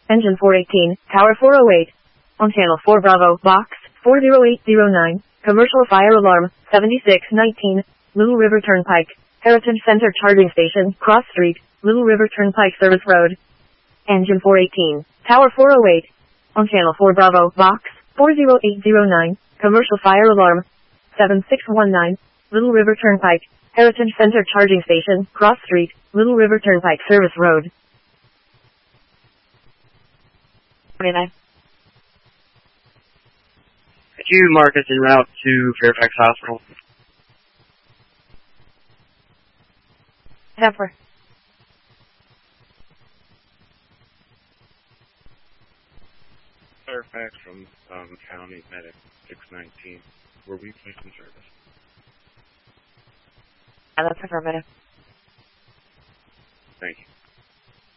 Engine 418, Tower 408. On Channel 4 Bravo, Box 40809. Commercial fire alarm, 7619. Little River Turnpike. Heritage Center Charging Station, Cross Street, Little River Turnpike Service Road. Engine 418, Tower 408. On Channel 4 Bravo, Box 40809. Commercial fire alarm, 7619. Little River Turnpike. Heritage Center Charging Station, Cross Street, Little River Turnpike Service Road. 29. Could you mark us en route to Fairfax Hospital? Zephyr. Fairfax from County Medic 619. Were we placed in service? That's affirmative. Thank you.